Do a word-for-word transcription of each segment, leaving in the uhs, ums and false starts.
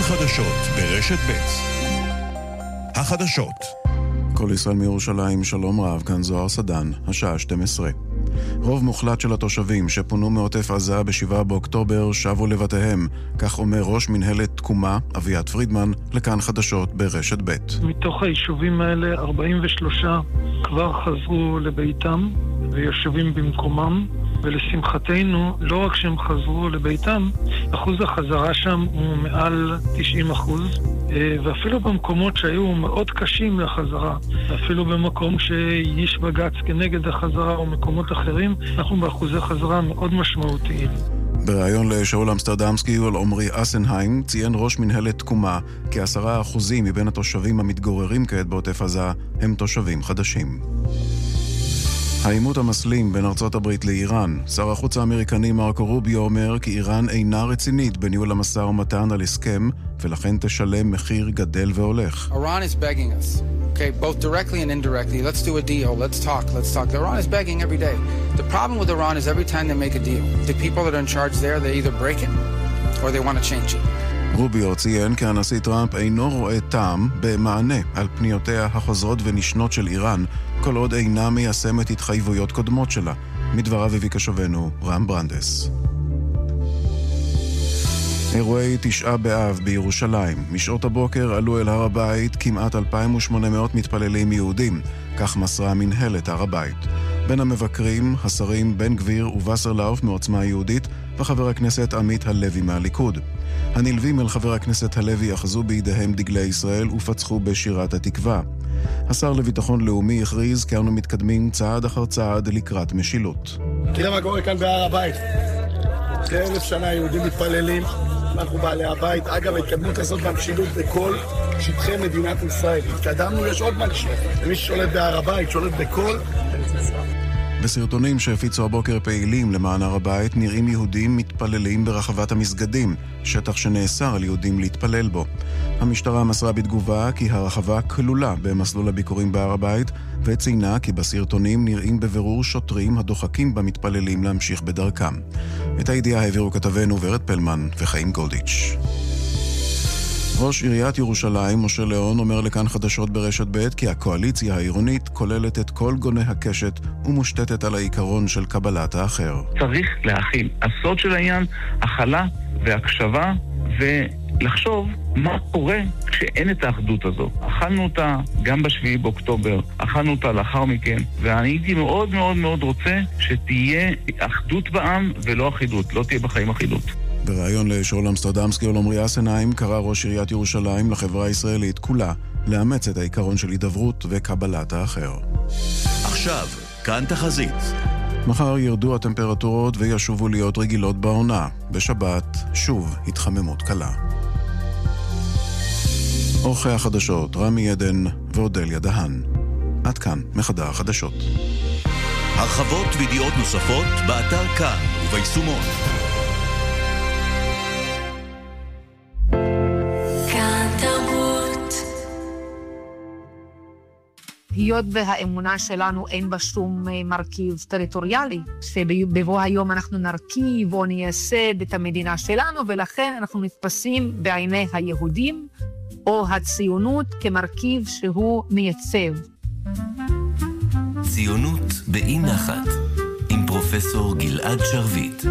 חדשות ברשת ב'. החדשות. כל ישראל מירושלים, שלום רב, כאן זוהר סדן, השעה שתים עשרה. רוב מוחלט של התושבים שפונו מעוטף עזה בשבעה באוקטובר שבו לבתיהם, כך אומר ראש מנהלת תקומה, אביעד פרידמן, לכאן חדשות ברשת ב'. מתוך היישובים האלה ארבעים ושלושה כבר חזרו לביתם ויושבים במקומם, ולשמחתנו לא רק שהם חזרו לביתם, אחוז החזרה שם הוא מעל תשעים אחוז, ואפילו במקומות שהיו מאוד קשים לחזרה, אפילו במקום שיש בג"ץ כנגד החזרה או מקומות אחרים, אנחנו באחוזי חזרה מאוד משמעותיים. בריאיון לשאול אמסטרדמסקי ולעומרי אסנהיים ציין ראש מנהלת תקומה כי עשרה אחוזים מבין התושבים המתגוררים כעת בעוטף עזה הם תושבים חדשים. העימות המסלים בין ארצות הברית לאיראן. שר החוץ האמריקני מרקו רוביו אומר כי איראן אינה רצינית בניהול המשא ומתן על הסכם, ולכן תשלם מחיר גדל והולך. Iran is begging us, okay, both directly and indirectly. Let's do a deal. Let's talk. Let's talk. Iran is begging every day. The problem with Iran is every time they make a deal, the people that are in charge there, they either break it or they want to change it. רוביו ציין כי הנשיא טראמפ אינו רואה טעם במענה על פניותיה החוזרות ונשנות של איראן, כל עוד אינה מיישמת התחייבויות קודמות שלה. מדבריו הביא כשובנו רם ברנדס. אירועי תשעה באב בירושלים. משעות הבוקר עלו אל הר הבית כמעט אלפיים ושמונה מאות מתפללים יהודים, כך מסרה מנהלת הר הבית. בין המבקרים, השרים בן גביר ובסרלאוף מעוצמה היהודית וחבר הכנסת עמית הלוי מהליכוד. הנלווים אל חבר הכנסת הלוי אחזו בידיהם דגלי ישראל ופצחו בשירת התקווה. השר לביטחון לאומי הכריז כי אנו מתקדמים צעד אחר צעד לקראת משילות. תראה מה קורה כאן בהר הבית. אחרי אלף שנה יהודים מתפללים, אנחנו בעלי הבית. אגב, ההתקדמות הזאת במשילות בכל שטחי מדינת ישראל. התקדמנו, יש עוד מנשיל. מי ששולט בהר הבית, שולט בכל בסרטונים שהפיצו הבוקר פעילים למען הר הבית נראים יהודים מתפללים ברחבת המסגדים, שטח שנאסר על יהודים להתפלל בו. המשטרה מסרה בתגובה כי הרחבה כלולה במסלול הביקורים בהר הבית, וציינה כי בסרטונים נראים בבירור שוטרים הדוחקים במתפללים להמשיך בדרכם. את הידיעה העבירו כתבנו ורד פלמן וחיים גולדיץ'. ראש עיריית ירושלים, משה ליאון, אומר לכאן חדשות ברשת ב' כי הקואליציה העירונית כוללת את כל גוני הקשת ומושתתת על העיקרון של קבלת האחר. צריך להכיל. הסוד של העניין, הכלה והקשבה ולחשוב מה קורה כשאין את האחדות הזו. אכלנו אותה גם בשביעי באוקטובר, אכלנו אותה לאחר מכן, ואני הייתי מאוד מאוד מאוד רוצה שתהיה אחדות בעם ולא אחידות, לא תהיה בחיים אחידות. בריאיון לשאול אמסטרדמסקי ולעומרי אסנהיים קרא ראש עיריית ירושלים לחברה הישראלית כולה לאמץ את העיקרון של הידברות וקבלת האחר. עכשיו, כאן תחזית. מחר ירדו הטמפרטורות וישובו להיות רגילות בעונה. בשבת שוב התחממות קלה. אורחי החדשות רמי עדן ואודליה דהן. עד כאן מחדר החדשות. הרחבות וידיעות נוספות באתר כאן וביישומון. היות והאמונה שלנו אין בה שום מרכיב טריטוריאלי, שבבוא היום אנחנו נרכיב או נייסד את המדינה שלנו, ולכן אנחנו נתפסים בעיני היהודים או הציונות כמרכיב שהוא מייצב. ציונות באי נחת עם פרופסור גלעד שרביט.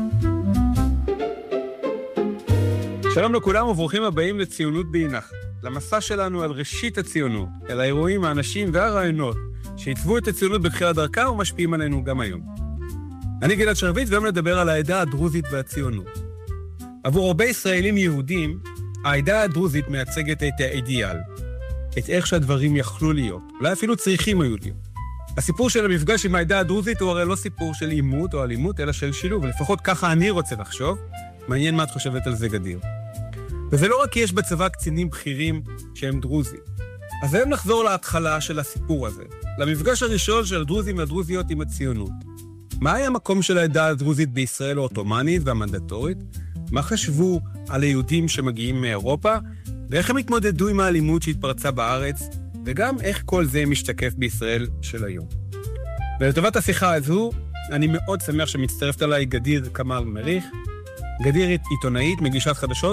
שלום לכולם וברוכים הבאים לציונות באי נחת. למסע שלנו על ראשית הציונות, אל האירועים, האנשים והרעיונות שהתוו את הציונות בתחילת דרכה ומשפיעים עלינו גם היום. אני גלעד שרביט והיום נדבר על העדה הדרוזית והציונות. עבור הרבה ישראלים יהודים, העדה הדרוזית מייצגת את האידיאל, את איך שהדברים יכלו להיות, אולי אפילו צריכים היו להיות. הסיפור של המפגש עם העדה הדרוזית הוא הרי לא סיפור של עימות או אלימות, אלא של שילוב, ולפחות ככה אני רוצה לחשוב. מעניין מה את חושבת על זה, גדיר. וזה לא רק כי יש בצבא קצינים בכירים שהם דרוזים. אז היום נחזור להתחלה של הסיפור הזה, למפגש הראשון של הדרוזים והדרוזיות עם הציונות. מה היה המקום של העדה הדרוזית בישראל האוטומנית והמנדטורית? מה חשבו על היהודים שמגיעים מאירופה? ואיך הם התמודדו עם האלימות שהתפרצה בארץ? וגם איך כל זה משתקף בישראל של היום. ולטובת השיחה הזו, אני מאוד שמח שמצטרפת עליי גדיר כמאל מריח. גדיר עיתונאית, מגישת חדשות,